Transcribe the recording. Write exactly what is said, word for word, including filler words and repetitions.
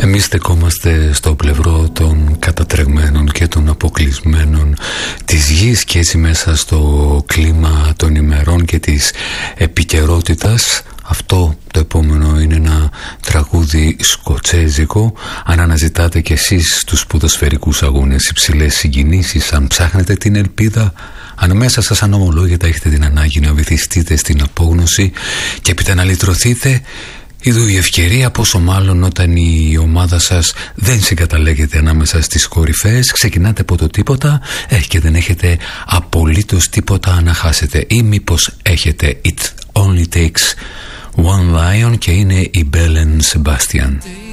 Εμείς στεκόμαστε στο πλευρό των κατατρεγμένων και των αποκλεισμένων της γης και έτσι μέσα στο κλίμα των ημερών και της επικαιρότητας. Αυτό το επόμενο είναι ένα τραγούδι σκοτσέζικο. Αν αναζητάτε κι εσείς τους ποδοσφαιρικούς αγώνες υψηλές συγκινήσεις, αν ψάχνετε την ελπίδα, αν μέσα σας ανομολόγητα έχετε την ανάγκη να βυθιστείτε στην απόγνωση και έπειτα να λυτρωθείτε, είδου η ευκαιρία, πόσο μάλλον όταν η ομάδα σας δεν συγκαταλέγεται ανάμεσα στις κορυφαίες, ξεκινάτε από το τίποτα ε, και δεν έχετε απολύτως τίποτα να χάσετε, ή μήπως έχετε It Only Takes One Lion και είναι η Belle and Sebastian.